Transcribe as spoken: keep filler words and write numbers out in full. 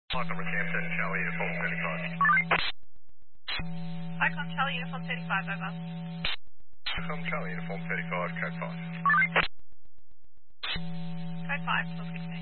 Icon Rockhampton, Charlie, Uniform thirty-five. Icon Charlie, Uniform thirty-five, over. Icon Charlie, Uniform thirty-five, code five. Code five, still sixteen.